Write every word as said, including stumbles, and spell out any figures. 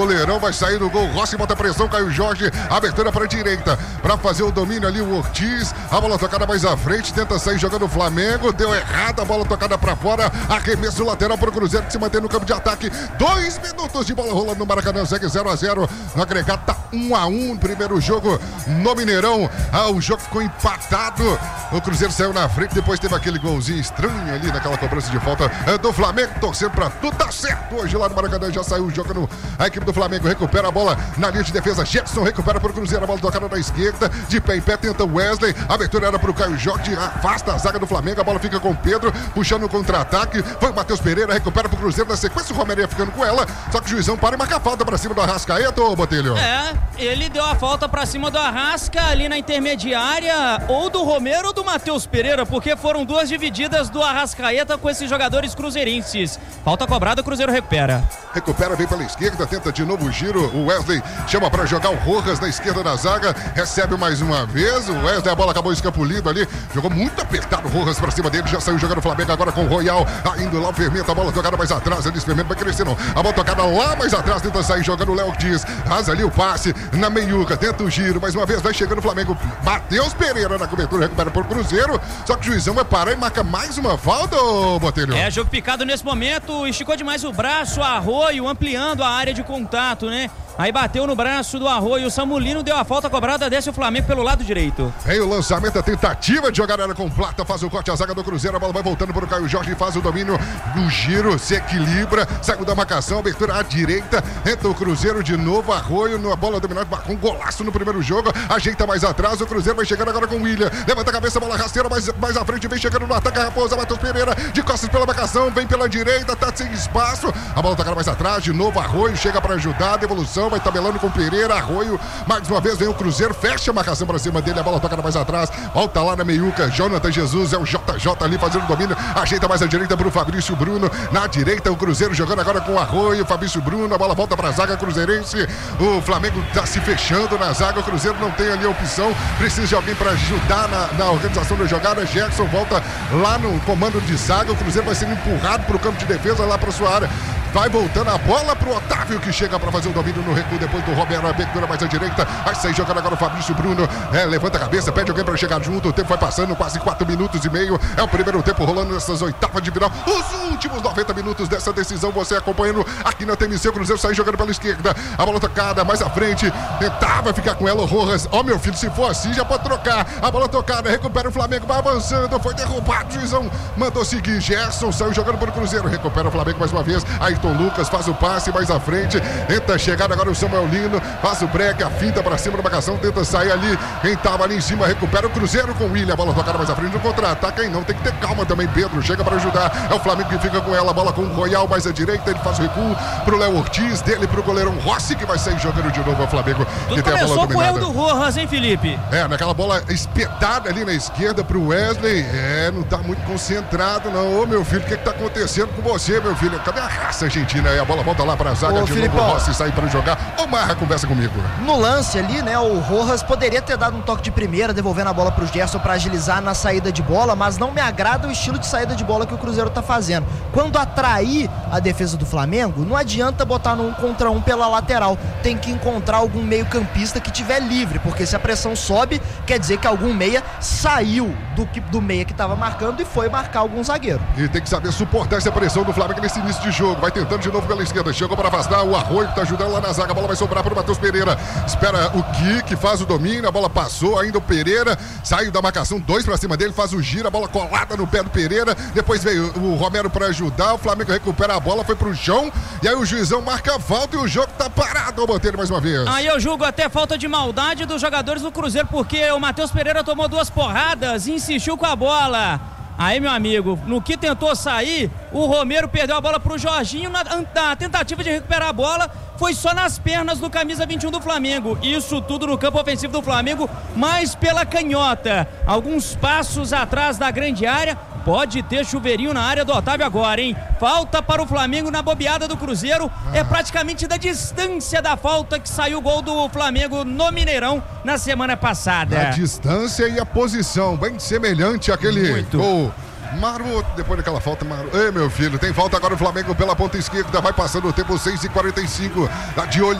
Goleirão vai sair do gol, Rossi bota pressão, Caio Jorge, abertura para a direita, para fazer o domínio ali o Ortiz, a bola tocada mais à frente, tenta sair jogando o Flamengo, deu errado, a bola tocada para fora, arremesso lateral para o Cruzeiro que se mantém no campo de ataque, dois minutos de bola rolando no Maracanã, segue zero a zero, no agregado tá um a um, primeiro jogo no Mineirão, ah, o jogo ficou empatado, o Cruzeiro saiu na frente, depois teve aquele golzinho estranho ali naquela cobrança de falta é, do Flamengo, torcendo para tudo, tá certo hoje lá no Maracanã, já saiu o jogo no, a equipe do Flamengo recupera a bola na linha de defesa. Gerson recupera para o Cruzeiro. A bola tocada na esquerda. De pé em pé tenta o Wesley. A abertura era para o Caio Jorge. Afasta a zaga do Flamengo. A bola fica com o Pedro. Puxando o contra-ataque. Foi o Matheus Pereira. Recupera para o Cruzeiro. Na sequência o Romero ia ficando com ela. Só que o juizão para e marca a falta para cima do Arrascaeta, ô Botelho. É, ele deu a falta para cima do Arrasca ali na intermediária. Ou do Romero ou do Matheus Pereira. Porque foram duas divididas do Arrascaeta com esses jogadores cruzeirenses. Falta cobrada. O Cruzeiro recupera. Recupera, vem pela esquerda. Tenta de novo o giro. O Wesley chama para jogar o Rojas na esquerda da zaga, recebe mais uma vez, o Wesley, a bola acabou escapulindo ali, jogou muito apertado o Rojas para cima dele, já saiu jogando o Flamengo agora com o Royal, indo lá o Fermento, a bola tocada mais atrás, ali o Fermento vai crescendo, a bola tocada lá mais atrás, tenta sair jogando o Léo Ortiz, rasa ali o passe na meiuca, tenta o giro, mais uma vez vai chegando o Flamengo, Matheus Pereira na cobertura, recupera por Cruzeiro, só que o juizão vai parar e marca mais uma falta, ô Botelho? É, jogo picado nesse momento, esticou demais o braço, Arroio ampliando a área de contato, né? Aí bateu no braço do Arroio, o Samulino deu a falta cobrada, desce o Flamengo pelo lado direito. Vem o lançamento, a tentativa de jogar área com Plata, faz o corte, a zaga do Cruzeiro, a bola vai voltando para o Caio Jorge, faz o domínio do giro, se equilibra, saiu da marcação, abertura à direita, entra o Cruzeiro de novo, Arroio, na bola dominada, com um golaço no primeiro jogo, ajeita mais atrás, o Cruzeiro vai chegando agora com o William, levanta a cabeça, bola rasteira, mais, mais à frente, vem chegando no ataque, a Raposa, Matheus Pereira, de costas pela marcação, vem pela direita, tá sem espaço, a bola tocada mais atrás, de novo Arroio, chega para ajudar, devolução, vai tabelando com Pereira, Arroio, mais uma vez vem o Cruzeiro, fecha a marcação para cima dele, a bola toca mais atrás, volta lá na meiuca, Jonathan Jesus, é o J J ali fazendo domínio, ajeita mais à direita para o Fabrício Bruno, na direita o Cruzeiro jogando agora com o Arroio, Fabrício Bruno, a bola volta para a zaga cruzeirense, o Flamengo está se fechando na zaga, o Cruzeiro não tem ali a opção, precisa de alguém para ajudar na, na organização da jogada, Gerson volta lá no comando de zaga, o Cruzeiro vai sendo empurrado para o campo de defesa, lá para sua área, vai voltando a bola pro Otávio que chega para fazer o domínio no recuo depois do Romero, a abertura mais à direita, vai sair jogando agora o Fabrício Bruno, é, levanta a cabeça, pede alguém para chegar junto, o tempo vai passando, quase quatro minutos e meio, é o primeiro tempo rolando nessas oitavas de final, os últimos noventa minutos dessa decisão, você acompanhando aqui na T M C, o Cruzeiro sai jogando pela esquerda, a bola tocada mais à frente, tentava ficar com ela o Rojas, ó oh, meu filho, se for assim já pode trocar, a bola tocada, recupera o Flamengo, vai avançando, foi derrubado, o juizão mandou seguir, Gerson saiu jogando para o Cruzeiro, recupera o Flamengo mais uma vez, aí Ayrton Lucas faz o passe mais à frente, tenta chegar agora o Samuel Lino, faz o break, a finta para cima da marcação, tenta sair ali, quem tava ali em cima recupera o Cruzeiro com o William, a bola tocada mais à frente no contra-ataque, não, tem que ter calma também, Pedro, chega para ajudar, é o Flamengo que fica com ela, a bola com o Royal mais à direita, ele faz o recuo pro Léo Ortiz, dele pro goleirão Rossi, que vai sair jogando de novo, é o Flamengo Tudo que tem a bola dominada. Começou com o erro do Rojas, hein, Felipe? É, naquela bola espetada ali na esquerda pro Wesley, é, não tá muito concentrado não, ô meu filho, o que que tá acontecendo com você, meu filho? Cadê a raça argentina aí? A bola volta lá pra zaga, Ô, de Filipão, novo o Rossi sair pra jogar. Ô Marra, conversa comigo. No lance ali, né, o Rojas poderia ter dado um toque de primeira, devolvendo a bola pro Gerson pra agilizar na saída de bola, mas não me agrada o estilo de saída de bola que o Cruzeiro tá fazendo. Quando atrair a defesa do Flamengo, não adianta botar no um contra um pela lateral. Tem que encontrar algum meio campista que tiver livre, porque se a pressão sobe, quer dizer que algum meia saiu do, do meia que tava marcando e foi marcar algum zagueiro. E tem que saber suportar essa pressão do Flamengo nesse início de jogo. Vai tentando de novo pela esquerda, chegou para afastar o Arroio que tá ajudando lá na zaga, a bola vai sobrar para o Matheus Pereira, espera o Kik, faz o domínio, a bola passou, ainda o Pereira saiu da marcação, dois para cima dele, faz o giro, a bola colada no pé do Pereira, depois veio o Romero para ajudar, o Flamengo recupera a bola, foi pro chão, e aí o juizão marca a falta e o jogo tá parado, Botelho, mais uma vez. Aí eu julgo até falta de maldade dos jogadores do Cruzeiro, porque o Matheus Pereira tomou duas porradas e insistiu com a bola. Aí, meu amigo, no que tentou sair, o Romero perdeu a bola pro Jorginho na, na tentativa de recuperar a bola, foi só nas pernas do camisa vinte e um do Flamengo. Isso tudo no campo ofensivo do Flamengo, mas pela canhota. Alguns passos atrás da grande área, pode ter chuveirinho na área do Otávio agora, hein? Falta para o Flamengo na bobeada do Cruzeiro, ah. É praticamente da distância da falta que saiu o gol do Flamengo no Mineirão na semana passada. A distância e a posição, bem semelhante àquele Muito. gol Maroto, depois daquela falta, Maroto. Ei, meu filho, tem falta agora o Flamengo pela ponta esquerda. Vai passando o tempo, seis e quarenta e cinco. Tá de olho